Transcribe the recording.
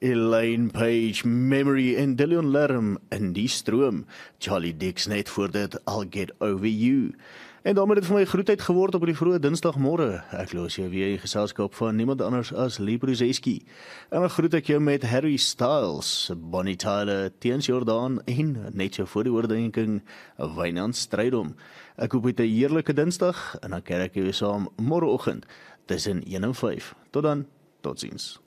Elaine Page, Memory en Dillion Lerm in die stroom. Charlie Dix net voor dit, I'll Get Over You. En daarmee het vir my groetheid geword op die vroeë dinsdagmôre. Ek los jou weer in geselskap van niemand anders as Lee Bruzeski. En dan groet ek jou met Harry Styles, Bonnie Tyler, Teens Jordaan en net jou voor die oordenking, Wynand Strydom. Ek hoop het 'n heerlike dinsdag en dan kyk ek jou saam môreoggend tussen 1 en 5. Tot dan, totsiens.